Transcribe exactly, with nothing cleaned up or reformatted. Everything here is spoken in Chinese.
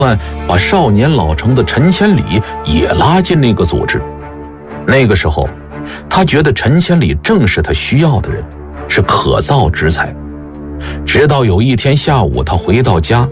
算把少年老成的陈千里也拉进那个组织。那个时候，他觉得陈千里正是他需要的人，是可造之才。直到有一天下午，他回到家，